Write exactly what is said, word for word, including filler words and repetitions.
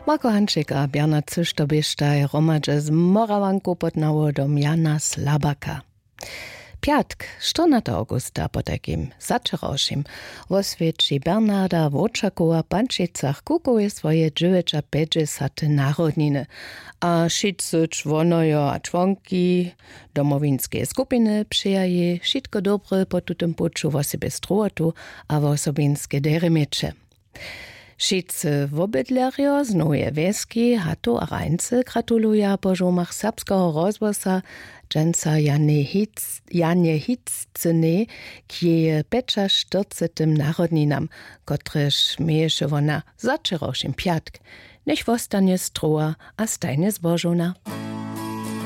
Marko Hanček a Bernard Züštobištaj romadže z Moravanku pod navodom Jana Slabaka. Piatk, czternastego augusta po takim zaczerałszym rozwiedzi Bernarda Wojczakowa Pančicach kukuje swoje dziewięć pięćdziesiąte narodniny, a wszyscy członojo a członki domowinskie skupiny przyjaje wszystko dobre po tutym puczu w osobie strotu a w osobinskie deremiecze. Wszyscy wobydlerjo z Nowe Wieski, Hatu a Rajnce gratuluja po żumach serbskiego rozwosa dżęca Janie Hitcyny k jej pięćdziesiątym narodninam, kotreż mieješe wona zaczerałszym piatk, niech wostanie stroa a stajnie zbożona.